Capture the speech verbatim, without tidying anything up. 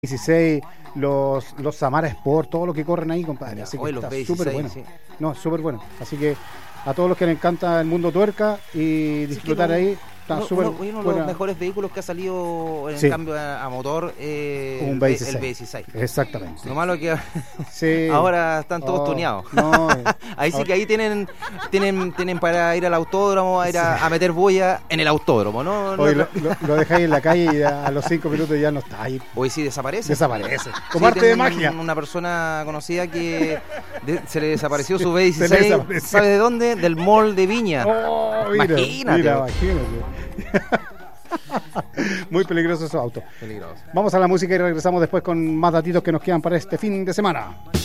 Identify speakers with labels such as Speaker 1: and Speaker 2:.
Speaker 1: dieciséis, los, los Samara Sport, todo lo que corren ahí, compadre. Así que
Speaker 2: Hoy los
Speaker 1: está
Speaker 2: B
Speaker 1: súper
Speaker 2: dieciséis,
Speaker 1: bueno.
Speaker 2: sí.
Speaker 1: No, súper bueno. Así que a todos los que les encanta el mundo tuerca y disfrutar
Speaker 2: no,
Speaker 1: ahí, está
Speaker 2: uno,
Speaker 1: súper
Speaker 2: uno, uno de los
Speaker 1: buena.
Speaker 2: mejores vehículos que ha salido en
Speaker 1: Sí.
Speaker 2: cambio a, a motor, eh,
Speaker 1: Un
Speaker 2: el
Speaker 1: B
Speaker 2: B
Speaker 1: dieciséis.
Speaker 2: el B dieciséis.
Speaker 1: Exactamente.
Speaker 2: Lo malo es que
Speaker 1: Sí.
Speaker 2: ahora están todos
Speaker 1: Oh,
Speaker 2: tuneados.
Speaker 1: no, eh,
Speaker 2: Ahí sí
Speaker 1: ahora-
Speaker 2: que ahí tienen, tienen, tienen para ir al autódromo, a ir a, a meter bulla en el autódromo, ¿no? no
Speaker 1: Hoy lo, lo- lo dejáis en la calle y a, a los cinco minutos ya no está ahí.
Speaker 2: Hoy sí desaparece.
Speaker 1: Desaparece.
Speaker 2: Sí,
Speaker 1: Como arte de
Speaker 2: tengo
Speaker 1: magia.
Speaker 2: un- Una persona conocida que de- se le desapareció su B
Speaker 1: se le
Speaker 2: dieciséis.
Speaker 1: desapareció.
Speaker 2: ¿Sabe de dónde? Del mall de Viña.
Speaker 1: Oh, mira,
Speaker 2: Imagínate.
Speaker 1: mira, imagínate. Muy peligroso esos autos.
Speaker 2: Peligroso.
Speaker 1: Vamos a la música y regresamos después con más datitos que nos quedan para este fin de semana.